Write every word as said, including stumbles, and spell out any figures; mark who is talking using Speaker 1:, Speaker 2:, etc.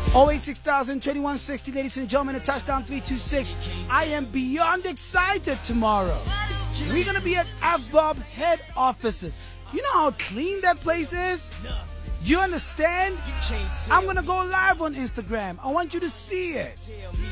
Speaker 1: oh eight six thousand, twenty-one sixty, ladies and gentlemen, a touchdown three two six. I am beyond excited tomorrow. We're going to be at AVBOB head offices. You know how clean that place is? Do you understand? I'm going to go live on Instagram. I want you to see it.